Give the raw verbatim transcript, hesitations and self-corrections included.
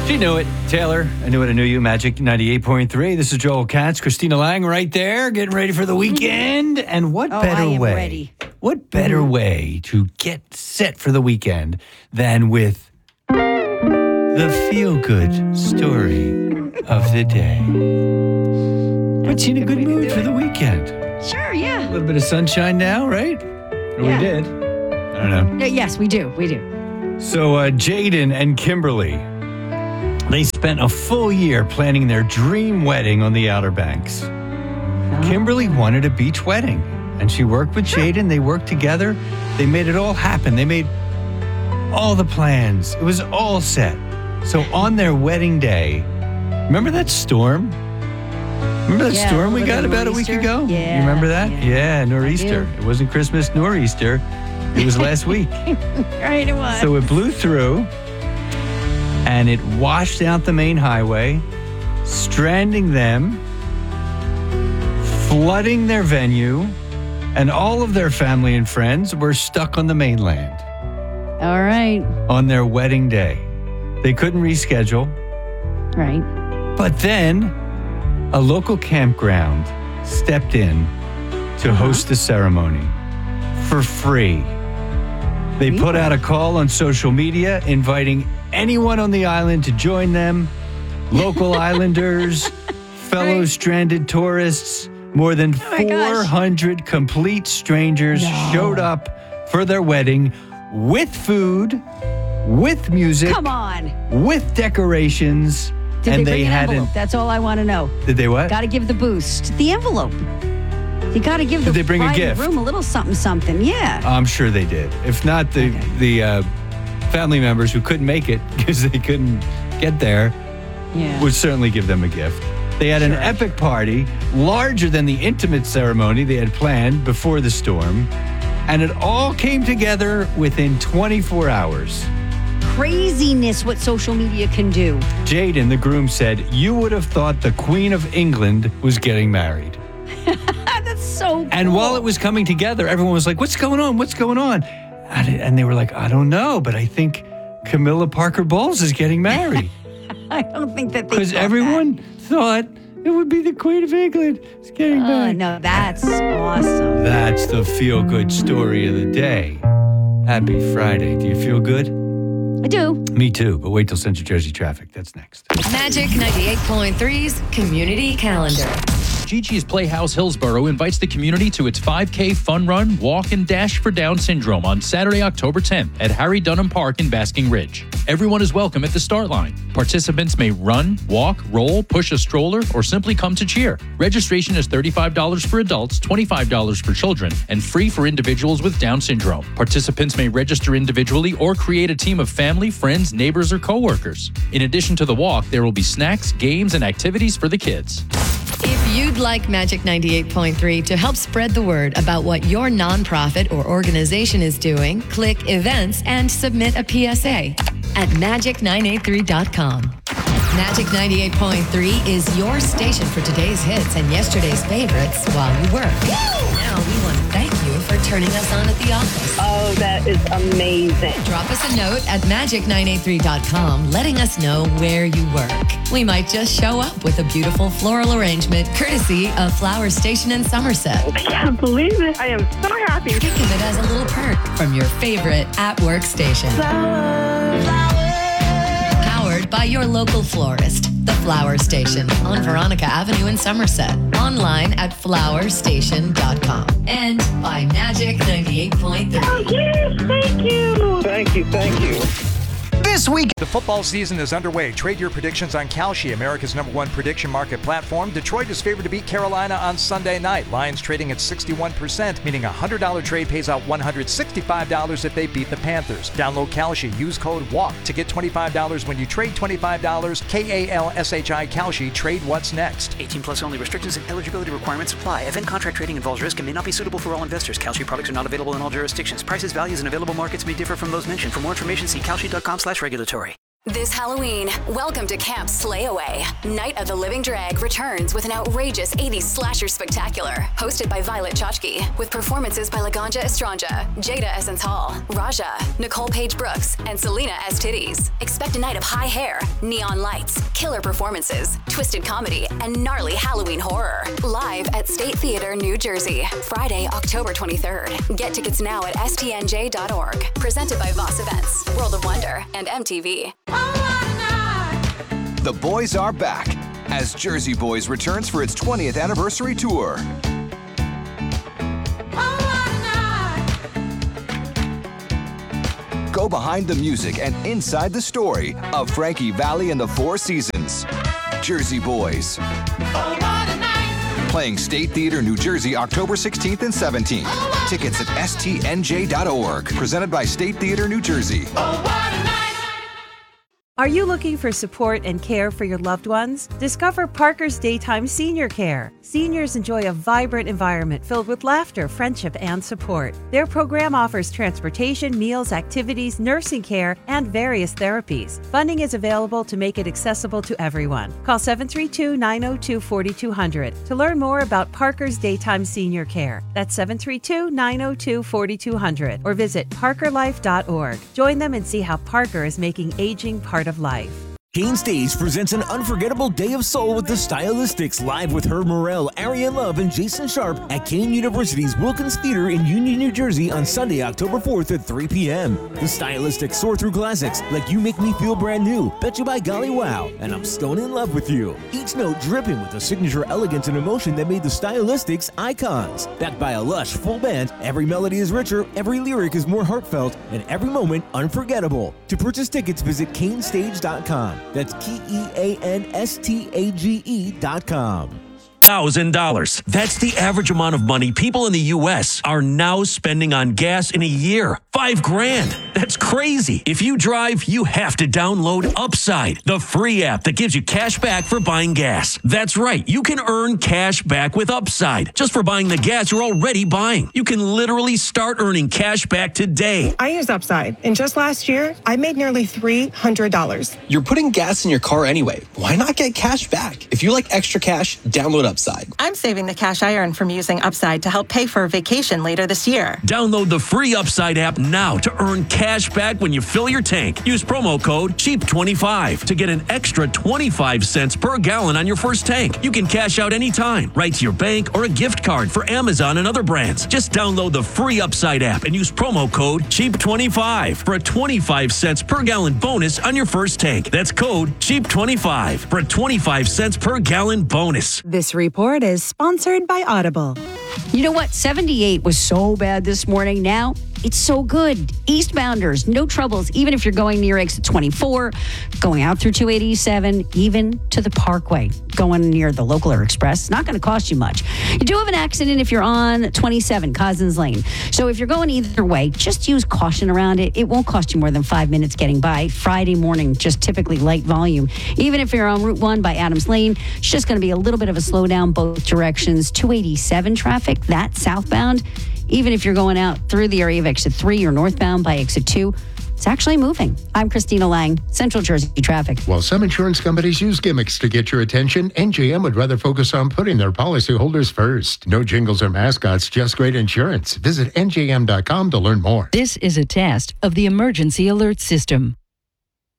She knew it. Taylor, I knew it, I knew you. Magic ninety-eight point three. This is Joel Katz, Christina Lang right there, getting ready for the weekend. And what Oh, better I am way? ready. What better way to get set for the weekend than with the feel-good story of the day? What's you in a good mood for the weekend? Sure, A yeah. little bit of sunshine now, right? Or Yeah. we did. I don't know. Uh, Yes, we do. We do. So uh, Jaden and Kimberly, they spent a full year planning their dream wedding on the Outer Banks. Kimberly wanted a beach wedding, and she worked with Jaden. They worked together. They made it all happen. They made all the plans. It was all set. So on their wedding day, remember that storm? Remember that Yeah, storm we with the got about a week nor'easter? ago? Yeah, You remember that? yeah. Yeah, nor'easter. do. It wasn't Christmas nor Easter. It was last week. Right, it was. So it blew through, and it washed out the main highway, stranding them, flooding their venue, and all of their family and friends were stuck on the mainland All right. on their wedding day. They couldn't reschedule, Right. but then a local campground stepped in to host the ceremony for free. They put out a call on social media inviting anyone on the island to join them, local islanders, fellow Right. stranded tourists. More than my gosh. four hundred complete strangers No. showed up for their wedding with food, with music, Come on. with decorations. Did and they they, bring an hadn't. envelope? That's all I want to know. Did they what? Got to give the boost. The envelope. You got to give Did the they bring a bride and gift? groom a little something, something. Yeah. I'm sure they did. If not, the Okay. the uh, family members who couldn't make it because they couldn't get there yeah. would certainly give them a gift. They had an Sure. epic party, larger than the intimate ceremony they had planned before the storm, and it all came together within twenty-four hours. Craziness what social media can do. Jaden, the groom, said, "You would have thought the Queen of England was getting married." That's so cool. And while it was coming together, everyone was like, "What's going on? What's going on?" And, it- and they were like, "I don't know, but I think Camilla Parker Bowles is getting married." I don't think that they Because thought everyone thought it would be the Queen of England is getting that. Oh, married. no, that's awesome. That's the feel-good story of the day. Happy Friday. Do you feel good? I do. Me too, but wait till Central Jersey traffic. That's next. Magic ninety-eight point three's Community Calendar. Gigi's Playhouse Hillsborough invites the community to its five K fun run, walk, and dash for Down syndrome on Saturday, October tenth at Harry Dunham Park in Basking Ridge. Everyone is welcome at the start line. Participants may run, walk, roll, push a stroller, or simply come to cheer. Registration is thirty-five dollars for adults, twenty-five dollars for children, and free for individuals with Down syndrome. Participants may register individually or create a team of family, friends, neighbors, or coworkers. In addition to the walk, there will be snacks, games, and activities for the kids. If you'd like Magic ninety-eight point three to help spread the word about what your nonprofit or organization is doing, click Events and submit a P S A at magic nine eight three dot com. Magic ninety-eight point three is your station for today's hits and yesterday's favorites while you work. Now we want to thank you for turning us on at the office. Oh, that is amazing. Drop us a note at magic nine eight three dot com letting us know where you work. We might just show up with a beautiful floral arrangement courtesy of Flower Station in Somerset. I can't believe it. I am so happy. Think of it as a little perk from your favorite at-work station. Powered by your local florist, The Flower Station on Veronica Avenue in Somerset. Online at flower station dot com. And by Magic ninety-eight point three. Oh, yes, thank you. Thank you, thank you. This week, the football season is underway. Trade your predictions on Kalshi, America's number one prediction market platform. Detroit is favored to beat Carolina on Sunday night. Lions trading at sixty-one percent, meaning a one hundred dollars trade pays out one hundred sixty-five dollars if they beat the Panthers. Download Kalshi. Use code WALK to get twenty-five dollars when you trade twenty-five dollars. K A L S H I Kalshi. Trade what's next. eighteen plus only. Restrictions and eligibility requirements apply. Event contract trading involves risk and may not be suitable for all investors. Kalshi products are not available in all jurisdictions. Prices, values, and available markets may differ from those mentioned. For more information, see kalshi dot com slash regulatory. This Halloween, welcome to Camp Slayaway. Night of the Living Drag returns with an outrageous eighties slasher spectacular, hosted by Violet Chachki, with performances by Laganja Estranja, Jada Essence Hall, Raja, Nicole Page Brooks, and Selena S. Titties. Expect a night of high hair, neon lights, killer performances, twisted comedy, and gnarly Halloween horror. Live at State Theater, New Jersey, Friday, October twenty-third. Get tickets now at S T N J dot org. Presented by Voss Events, World of Wonder, and M T V. The boys are back as Jersey Boys returns for its twentieth anniversary tour. Go behind the music and inside the story of Frankie Valli and the Four Seasons. Jersey Boys. Playing State Theater, New Jersey, October sixteenth and seventeenth. Tickets at S T N J dot org. Presented by State Theater, New Jersey. Are you looking for support and care for your loved ones? Discover Parker's Daytime Senior Care. Seniors enjoy a vibrant environment filled with laughter, friendship, and support. Their program offers transportation, meals, activities, nursing care, and various therapies. Funding is available to make it accessible to everyone. Call seven three two, nine zero two, four two zero zero to learn more about Parker's Daytime Senior Care. That's seven three two, nine zero two, four two zero zero or visit parker life dot org. Join them and see how Parker is making aging part of life. Kane Stage presents an unforgettable day of soul with the Stylistics, live with Herb Morrell, Arian Love, and Jason Sharp at Kane University's Wilkins Theater in Union, New Jersey on Sunday, October fourth at three p.m. The Stylistics soar through classics like You Make Me Feel Brand New, Betcha by Golly Wow, and I'm Stone in Love with You. Each note dripping with the signature elegance and emotion that made the Stylistics icons. Backed by a lush, full band, every melody is richer, every lyric is more heartfelt, and every moment unforgettable. To purchase tickets, visit Kane Stage dot com. That's K E A N S T A G E dot com. Thousand dollars. That's the average amount of money people in the U S are now spending on gas in a year. Five grand. That's crazy. If you drive, you have to download Upside, the free app that gives you cash back for buying gas. That's right. You can earn cash back with Upside just for buying the gas you're already buying. You can literally start earning cash back today. I use Upside, and just last year, I made nearly three hundred dollars. You're putting gas in your car anyway. Why not get cash back? If you like extra cash, download Upside. Upside. I'm saving the cash I earn from using Upside to help pay for a vacation later this year. Download the free Upside app now to earn cash back when you fill your tank. Use promo code cheap twenty-five to get an extra twenty-five cents per gallon on your first tank. You can cash out anytime, right to your bank or a gift card for Amazon and other brands. Just download the free Upside app and use promo code cheap twenty-five for a twenty-five cents per gallon bonus on your first tank. That's code cheap twenty-five for a twenty-five cents per gallon bonus. This report is sponsored by Audible. You know what? seventy-eight was so bad this morning. Now it's so good. Eastbounders, no troubles, even if you're going near exit twenty-four, going out through two eighty-seven, even to the Parkway, going near the Local Air Express. It's not going to cost you much. You do have an accident if you're on twenty-seven, Cozzens Lane. So if you're going either way, just use caution around it. It won't cost you more than five minutes getting by. Friday morning, just typically light volume. Even if you're on Route one by Adams Lane, it's just going to be a little bit of a slowdown both directions. two eighty-seven traffic, that southbound. Even if you're going out through the area of exit three or northbound by exit two, it's actually moving. I'm Christina Lang, Central Jersey Traffic. While some insurance companies use gimmicks to get your attention, N J M would rather focus on putting their policyholders first. No jingles or mascots, just great insurance. Visit N J M dot com to learn more. This is a test of the emergency alert system.